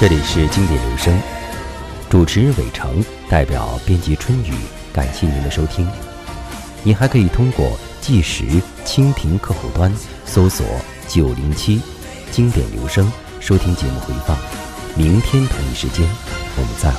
这里是经典留声，主持人伟成，代表编辑春雨，感谢您的收听。您还可以通过计时蜻蜓客户端搜索907经典留声收听节目回放。明天同一时间